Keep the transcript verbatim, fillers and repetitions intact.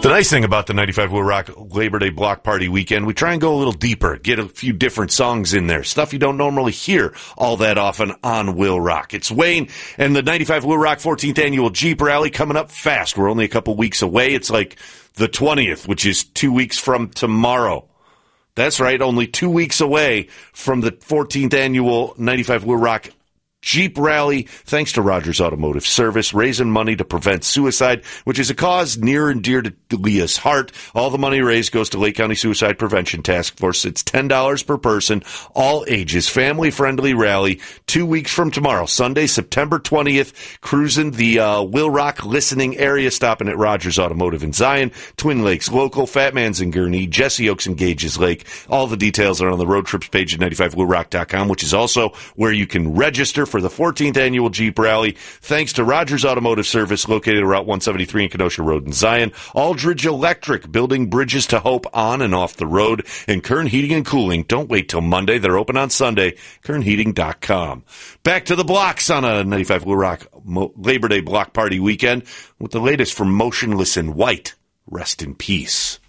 The nice thing about the ninety-five Will Rock Labor Day Block Party weekend, we try and go a little deeper, get a few different songs in there, stuff you don't normally hear all that often on Will Rock. It's Wayne and the ninety-five Will Rock fourteenth Annual Jeep Rally coming up fast. We're only a couple weeks away. It's like the twentieth, which is two weeks from tomorrow. That's right, only two weeks away from the fourteenth Annual ninety-five Will Rock Jeep Rally, thanks to Rogers Automotive Service, raising money to prevent suicide, which is a cause near and dear to Leah's heart. All the money raised goes to Lake County Suicide Prevention Task Force. It's ten dollars per person, all ages, family-friendly rally, two weeks from tomorrow, Sunday, September twentieth, cruising the uh, Will Rock listening area, stopping at Rogers Automotive in Zion, Twin Lakes Local, Fat Man's in Gurnee, Jesse Oaks and Gages Lake. All the details are on the road trips page at ninety-five will rock dot com, which is also where you can register for for the fourteenth Annual Jeep Rally, thanks to Rogers Automotive Service, located at Route one seventy-three in Kenosha Road in Zion. Aldridge Electric, building bridges to hope on and off the road. And Kern Heating and Cooling. Don't wait till Monday. They're open on Sunday. kern heating dot com. Back to the blocks on a ninety-five Will Rock Labor Day Block Party weekend with the latest from Motionless in White. Rest in peace.